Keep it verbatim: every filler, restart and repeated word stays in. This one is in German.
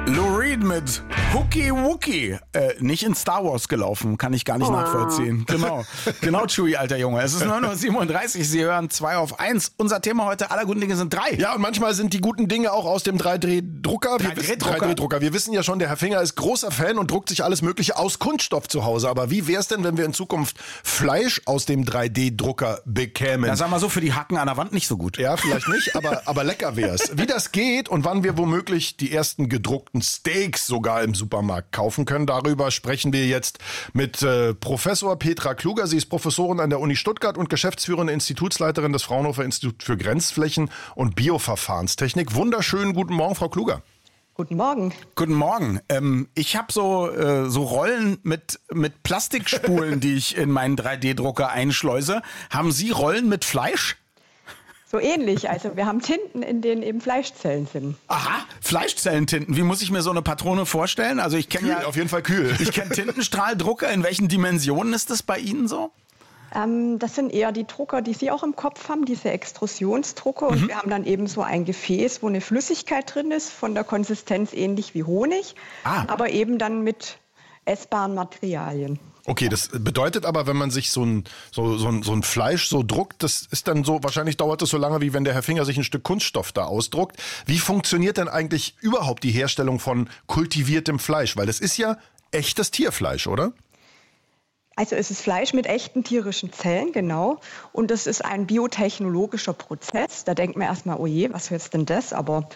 Lou Reed mit Hooky Wookie. Äh, nicht in Star Wars gelaufen, kann ich gar nicht oh. nachvollziehen. Genau, genau, Chewie, alter Junge. Es ist neun Uhr siebenunddreißig, Sie hören zwei auf eins. Unser Thema heute, aller guten Dinge sind drei. Ja, und manchmal sind die guten Dinge auch aus dem drei D Drucker. drei D Drucker. Wir wissen ja schon, der Herr Finger ist großer Fan und druckt sich alles Mögliche aus Kunststoff zu Hause. Aber wie wär's denn, wenn wir in Zukunft Fleisch aus dem drei D Drucker bekämen? Ja, sag mal so, für die Hacken an der Wand nicht so gut. Ja, vielleicht nicht, aber, aber lecker wär's. Wie das geht und wann wir womöglich die ersten gedruckten Steaks sogar im Supermarkt kaufen können, darüber sprechen wir jetzt mit äh, Professor Petra Kluger. Sie ist Professorin an der Uni Stuttgart und geschäftsführende Institutsleiterin des Fraunhofer Instituts für Grenzflächen und Bioverfahrenstechnik. Wunderschönen guten Morgen, Frau Kluger. Guten Morgen. Guten Morgen. Ähm, ich habe so, äh, so Rollen mit, mit Plastikspulen, die ich in meinen drei D Drucker einschleuse. Haben Sie Rollen mit Fleisch? So ähnlich. Also wir haben Tinten, in denen eben Fleischzellen sind. Aha, Fleischzellentinten. Wie muss ich mir so eine Patrone vorstellen? Also ich kenne ja auf jeden Fall kühl. Ich kenne Tintenstrahldrucker. In welchen Dimensionen ist das bei Ihnen so? Ähm, das sind eher die Drucker, die Sie auch im Kopf haben, diese Extrusionsdrucker. Und mhm. wir haben dann eben so ein Gefäß, wo eine Flüssigkeit drin ist, von der Konsistenz ähnlich wie Honig, ah. aber eben dann mit essbaren Materialien. Okay, das bedeutet aber, wenn man sich so ein, so, so, ein, so ein Fleisch so druckt, das ist dann so, wahrscheinlich dauert das so lange, wie wenn der Herr Finger sich ein Stück Kunststoff da ausdruckt. Wie funktioniert denn eigentlich überhaupt die Herstellung von kultiviertem Fleisch? Weil das ist ja echtes Tierfleisch, oder? Also es ist Fleisch mit echten tierischen Zellen, genau. Und das ist ein biotechnologischer Prozess. Da denkt man erstmal, oh je, was ist denn das? Aber